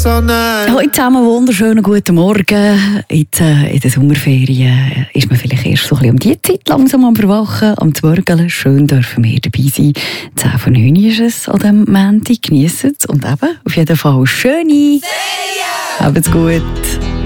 Heute zusammen wunderschönen guten Morgen. Jetzt, in den Sommerferien ist man vielleicht erst so ein bisschen um die Zeit langsam am Verwachen, am Zwörgeln. Schön dürfen wir dabei sein. 10 von 9 ist es an diesem Montag. Geniessen es und eben auf jeden Fall schöne Ferien. Habt's gut.